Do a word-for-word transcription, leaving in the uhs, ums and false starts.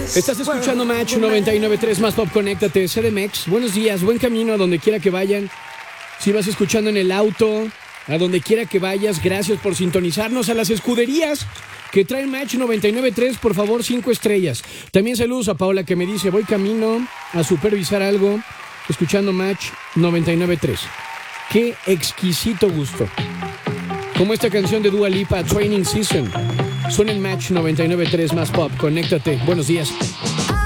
Estás escuchando Match noventa y nueve punto tres más Pop, conéctate, C D M X. Buenos días, buen camino a donde quiera que vayan. Si vas escuchando en el auto, a donde quiera que vayas, gracias por sintonizarnos. A las escuderías que traen Match noventa y nueve punto tres, por favor, cinco estrellas. También saludos a Paola, que me dice, voy camino a supervisar algo, escuchando Match noventa y nueve punto tres. Qué exquisito gusto. Como esta canción de Dua Lipa, Training Season. Suena en Match noventa y nueve punto tres más Pop. Conéctate. Buenos días.